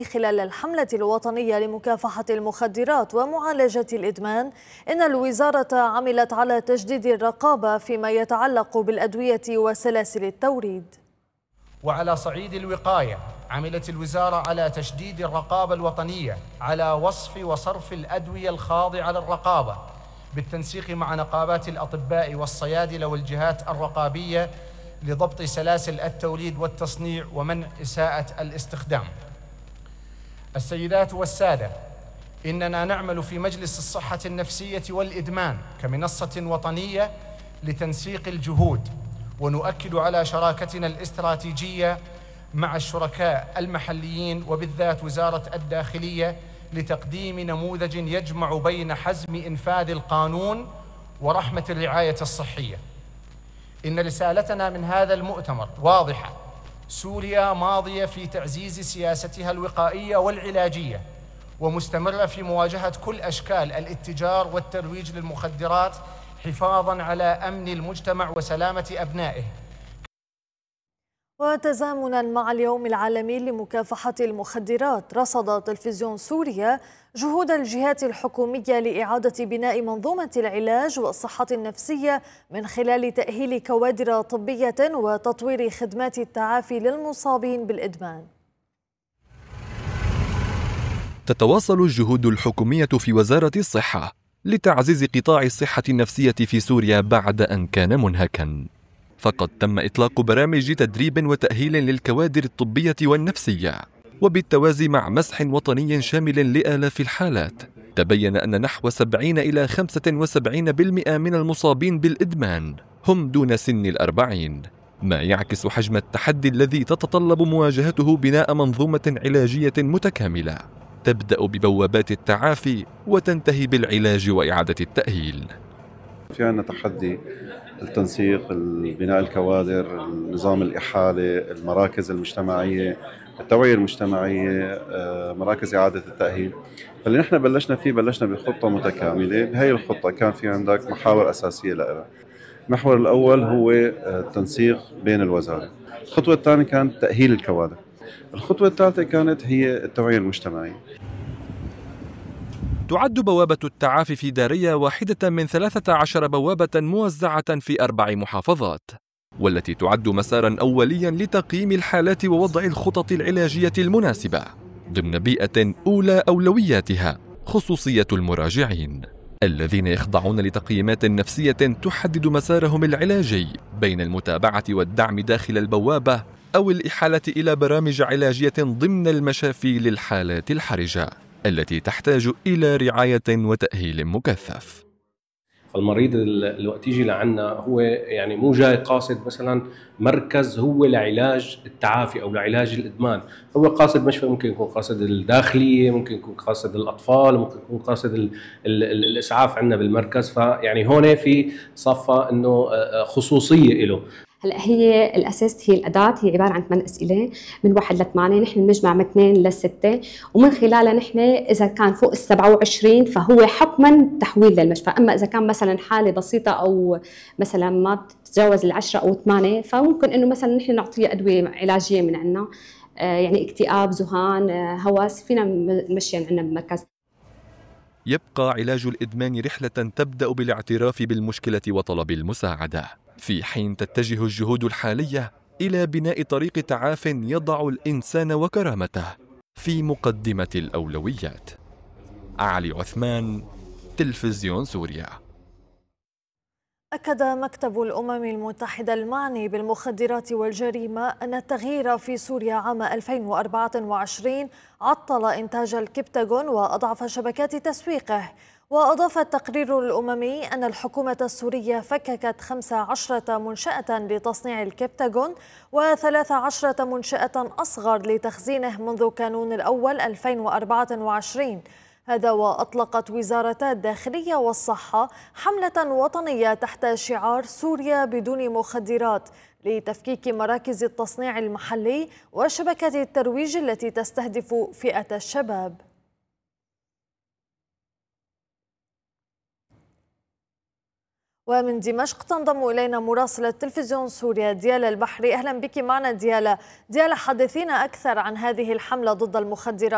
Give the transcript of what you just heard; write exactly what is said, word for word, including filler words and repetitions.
خلال الحملة الوطنية لمكافحة المخدرات ومعالجة الإدمان، إن الوزارة عملت على تجديد الرقابة فيما يتعلق بالأدوية وسلاسل التوريد. وعلى صعيد الوقاية، عملت الوزارة على تشديد الرقابة الوطنية على وصف وصرف الأدوية الخاضعة للرقابة، بالتنسيق مع نقابات الأطباء والصيادلة والجهات الرقابية لضبط سلاسل التوريد والتصنيع ومنع إساءة الاستخدام. السيدات والسادة، إننا نعمل في مجلس الصحة النفسية والإدمان كمنصة وطنية لتنسيق الجهود، ونؤكد على شراكتنا الاستراتيجية مع الشركاء المحليين وبالذات وزارة الداخلية لتقديم نموذج يجمع بين حزم إنفاذ القانون ورحمة الرعاية الصحية. إن رسالتنا من هذا المؤتمر واضحة: سوريا ماضية في تعزيز سياستها الوقائية والعلاجية، ومستمرة في مواجهة كل أشكال الاتجار والترويج للمخدرات حفاظاً على أمن المجتمع وسلامة أبنائه. وتزامناً مع اليوم العالمي لمكافحة المخدرات، رصد تلفزيون سوريا جهود الجهات الحكومية لإعادة بناء منظومة العلاج والصحة النفسية من خلال تأهيل كوادر طبية وتطوير خدمات التعافي للمصابين بالإدمان. تتواصل الجهود الحكومية في وزارة الصحة لتعزيز قطاع الصحة النفسية في سوريا بعد أن كان منهكاً، فقد تم إطلاق برامج تدريب وتأهيل للكوادر الطبية والنفسية، وبالتوازي مع مسح وطني شامل لآلاف الحالات. تبين أن نحو سبعين إلى خمسة وسبعين بالمئة من المصابين بالإدمان هم دون سن الأربعين، ما يعكس حجم التحدي الذي تتطلب مواجهته بناء منظومة علاجية متكاملة تبدأ ببوابات التعافي وتنتهي بالعلاج وإعادة التأهيل. في عندنا تحدي التنسيق، بناء الكوادر، نظام الإحالة، المراكز المجتمعية، التوعية المجتمعية، مراكز إعادة التأهيل. فاللي نحن بلشنا فيه بلشنا بخطة متكاملة. بهي الخطة كان في عندك محاور أساسية لها. المحور الأول هو التنسيق بين الوزارة، الخطوة الثانية كانت تأهيل الكوادر، الخطوة الثالثة كانت هي التوعية المجتمعية. تعد بوابة التعافي في داريا واحدة من ثلاثة عشر بوابة موزعة في أربع محافظات، والتي تعد مساراً أولياً لتقييم الحالات ووضع الخطط العلاجية المناسبة ضمن بيئة أولى أولوياتها خصوصية المراجعين، الذين يخضعون لتقييمات نفسية تحدد مسارهم العلاجي بين المتابعة والدعم داخل البوابة أو الإحالة إلى برامج علاجية ضمن المشافي للحالات الحرجة التي تحتاج إلى رعاية وتأهيل مكثف. فالمريض اللي وقت يجي لعنا هو يعني مو جاي قاصد مثلا مركز هو لعلاج التعافي او لعلاج الادمان، هو قاصد مشفى، ممكن يكون قاصد الداخليه، ممكن يكون قاصد الاطفال، ممكن يكون قاصد ال ال ال الاسعاف عندنا بالمركز. فيعني هون في صفه انه خصوصيه له. هلا هي الاساس هي الاداه، هي عباره عن ثمان اسئله من واحد لثمانيه، نحن بنجمع من اثنين لسته، ومن خلالها نحن اذا كان فوق ال سبعة وعشرين فهو حكما تحويل للمشفى، اما اذا كان مثلا حاله بسيطه او مثلا ما تتجاوز العشره او ثمانيه فممكن انه مثلا نحن نعطيه ادويه علاجيه من عندنا، يعني اكتئاب، ذهان، هوس، فينا نمشي عندنا بالمركز. يبقى علاج الإدمان رحلة تبدأ بالاعتراف بالمشكلة وطلب المساعدة، في حين تتجه الجهود الحالية إلى بناء طريق تعاف يضع الإنسان وكرامته في مقدمة الأولويات. علي عثمان، تلفزيون سوريا. أكد مكتب الأمم المتحدة المعني بالمخدرات والجريمة أن التغيير في سوريا عام ألفين وأربعة وعشرين عطل إنتاج الكبتاغون وأضعف شبكات تسويقه. وأضاف التقرير الأممي أن الحكومة السورية فككت خمس عشرة منشأة لتصنيع الكبتاغون وثلاث عشرة منشأة أصغر لتخزينه منذ كانون الأول ألفين وأربعة وعشرين. هذا وأطلقت وزارتا الداخلية والصحة حملة وطنية تحت شعار سوريا بدون مخدرات لتفكيك مراكز التصنيع المحلي وشبكات الترويج التي تستهدف فئة الشباب. ومن دمشق تنضم إلينا مراسلة تلفزيون سوريا ديالا البحري. أهلا بك معنا ديالا. ديالا، حدثينا أكثر عن هذه الحملة ضد المخدرات.